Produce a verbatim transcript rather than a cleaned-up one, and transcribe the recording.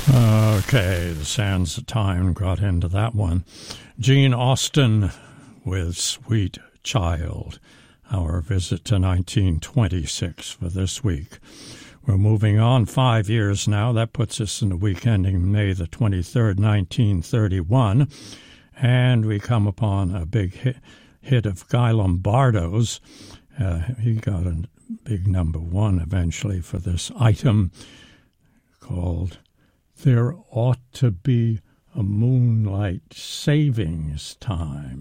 Okay, the sands of time got into that one. Gene Austin with Sweet Child, our visit to nineteen twenty-six for this week. We're moving on five years now. That puts us in the week ending May the twenty-third, nineteen thirty-one. And we come upon a big hit, hit of Guy Lombardo's. Uh, he got a big number one eventually for this item called There Ought to Be a Moonlight Savings Time.